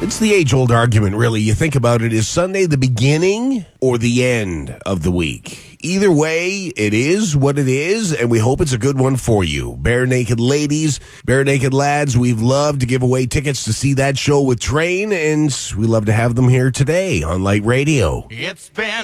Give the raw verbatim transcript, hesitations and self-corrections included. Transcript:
It's the age-old argument, really. You think about it, is Sunday the beginning or the end of the week? Either way, it is what it is, and we hope it's a good one for you. Bare Naked Ladies, Bare Naked Lads, we've loved to give away tickets to see that show with Train, and we love to have them here today on Light Radio. It's been